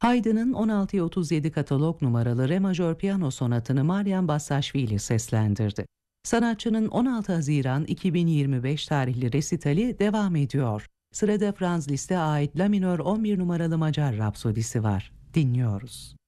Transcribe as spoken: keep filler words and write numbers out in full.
Haydn'ın on altıya otuz yedi katalog numaralı re majör piyano sonatını Marian Bassaşvili seslendirdi. Sanatçının on altı Haziran iki bin yirmi beş tarihli resitali devam ediyor. Sırada Franz Liszt'e ait La minör on bir numaralı Macar Rapsodisi var. Dinliyoruz.